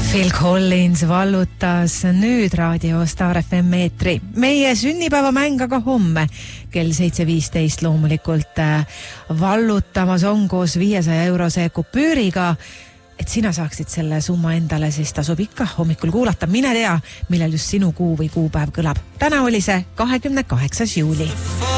Phil Collins vallutas nüüd raadio Star FM eetri. Meie sünnipäevamäng aga homme kell 7.15 loomulikult vallutamas on koos 500 eurose kupüüriga. Et sina saaksid selle summa endale, siis tasub ikka hommikul kuulata. Mine tea, millal just sinu kuu või kuupäev kõlab. Täna oli see 28. juuli.